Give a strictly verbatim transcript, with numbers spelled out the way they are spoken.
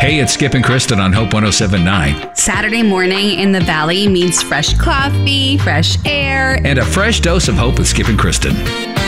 Hey, it's Skip and Kristen on Hope one oh seven point nine. Saturday morning in the Valley means fresh coffee, fresh air, And a fresh dose of hope with Skip and Kristen.